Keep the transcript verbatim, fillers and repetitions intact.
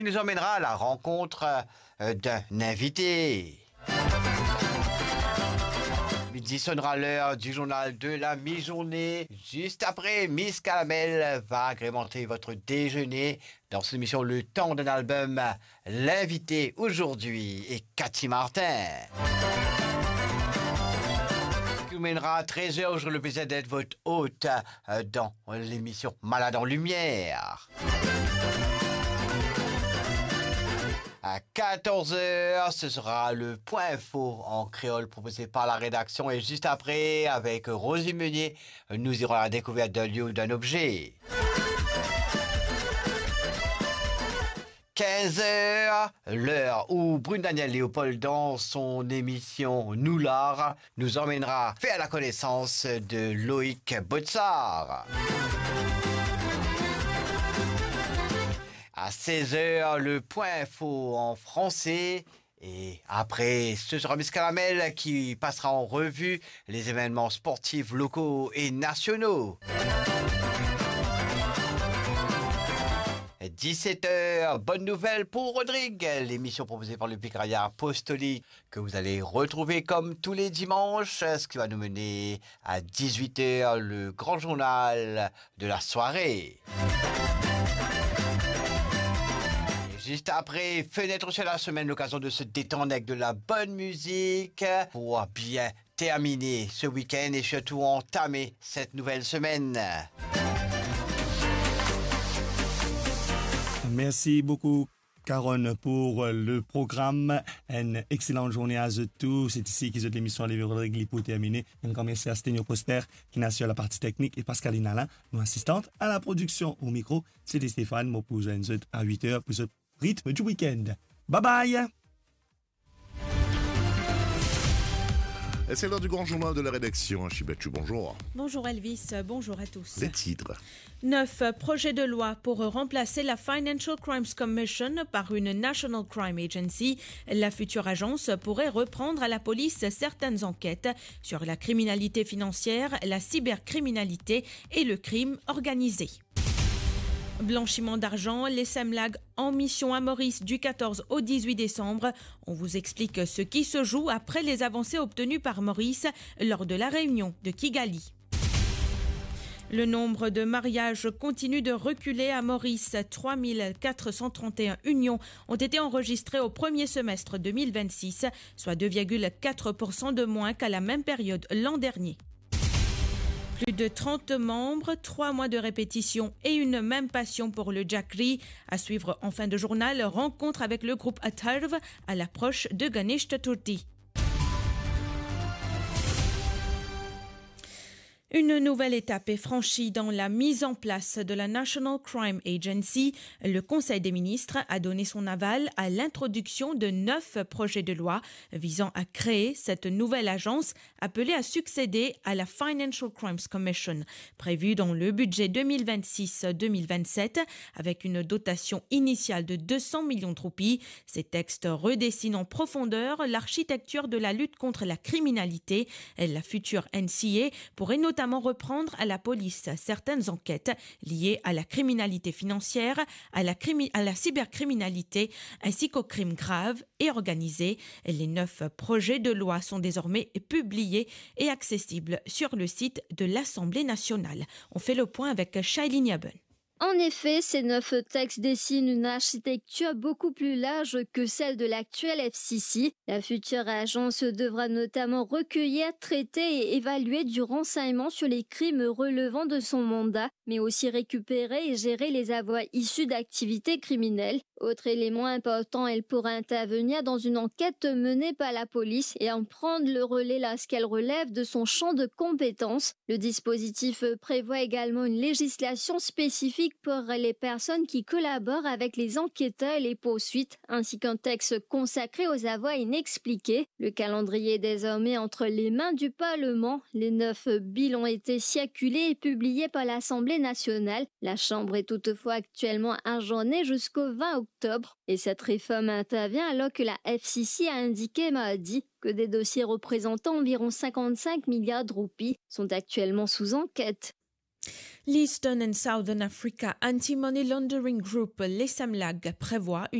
Il nous emmènera à la rencontre euh, d'un invité. Midi sonnera l'heure du journal de la mi-journée. Juste après, Miss Caramel va agrémenter votre déjeuner dans cette émission Le Temps d'un album. L'invité aujourd'hui est Cathy Martin. Qui vous mènera à treize heures. J'aurai le plaisir d'être votre hôte euh, dans l'émission Malade en Lumière. À quatorze heures, ce sera le point info en créole proposé par la rédaction. Et juste après, avec Rosie Meunier, nous irons à la découverte d'un lieu ou d'un objet. quinze heures, l'heure où Brune Daniel Léopold, dans son émission Nous l'art, nous emmènera faire la connaissance de Loïc Botsart. À seize heures, le point info en français. Et après, ce sera Miss Caramel qui passera en revue les événements sportifs locaux et nationaux. dix-sept heures, bonne nouvelle pour Rodrigue, l'émission proposée par le Vicariat apostolique que vous allez retrouver comme tous les dimanches, ce qui va nous mener à dix-huit heures, le grand journal de la soirée. Juste après, fenêtre sur la semaine, l'occasion de se détendre avec de la bonne musique pour bien terminer ce week-end et surtout entamer cette nouvelle semaine. Merci beaucoup, Caron, pour le programme. Une excellente journée à vous tous. C'est ici qu'ils ont l'émission Lévi Rodrigue pour terminer. Un grand merci à Sténio Prosper qui assure la partie technique et Pascaline Alain, nos assistantes à la production au micro. C'était Stéphane, moi pour vous à huit heures pour ce rythme du week-end. Bye bye! Et c'est l'heure du grand journal de la rédaction. Chibetu, bonjour. Bonjour Elvis, bonjour à tous. Les titres. Neuf projets de loi pour remplacer la Financial Crimes Commission par une National Crime Agency. La future agence pourrait reprendre à la police certaines enquêtes sur la criminalité financière, la cybercriminalité et le crime organisé. Blanchiment d'argent, les Semlag en mission à Maurice du quatorze au dix-huit décembre. On vous explique ce qui se joue après les avancées obtenues par Maurice lors de la réunion de Kigali. Le nombre de mariages continue de reculer à Maurice. trois mille quatre cent trente et un unions ont été enregistrées au premier semestre deux mille vingt-six, soit deux virgule quatre pour cent de moins qu'à la même période l'an dernier. Plus de trente membres, trois mois de répétition et une même passion pour le Jackery. À suivre en fin de journal, rencontre avec le groupe Atharv à l'approche de Ganesh Chaturthi. Une nouvelle étape est franchie dans la mise en place de la National Crime Agency. Le Conseil des ministres a donné son aval à l'introduction de neuf projets de loi visant à créer cette nouvelle agence appelée à succéder à la Financial Crimes Commission, prévue dans le budget deux mille vingt-six deux mille vingt-sept avec une dotation initiale de deux cents millions de roupies. Ces textes redessinent en profondeur l'architecture de la lutte contre la criminalité. La future N C A pourrait notamment reprendre à la police certaines enquêtes liées à la criminalité financière, à la, crimi- à la cybercriminalité ainsi qu'aux crimes graves et organisés. Les neuf projets de loi sont désormais publiés et accessibles sur le site de l'Assemblée nationale. On fait le point avec Shailene Yaben. En effet, ces neuf textes dessinent une architecture beaucoup plus large que celle de l'actuelle F C C. La future agence devra notamment recueillir, traiter et évaluer du renseignement sur les crimes relevant de son mandat, mais aussi récupérer et gérer les avoirs issus d'activités criminelles. Autre élément important, elle pourra intervenir dans une enquête menée par la police et en prendre le relais lorsqu'elle relève de son champ de compétences. Le dispositif prévoit également une législation spécifique pour les personnes qui collaborent avec les enquêteurs et les poursuites, ainsi qu'un texte consacré aux avoirs inexpliqués. Le calendrier est désormais entre les mains du Parlement. Les neuf billes ont été circulés et publiés par l'Assemblée nationale. La Chambre est toutefois actuellement ajournée jusqu'au vingt octobre. Et cette réforme intervient alors que la F C C a indiqué mardi que des dossiers représentant environ cinquante-cinq milliards de roupies sont actuellement sous enquête. L'Eastern and Southern Africa Anti-Money Laundering Group, l'E S A M L A G, prévoit une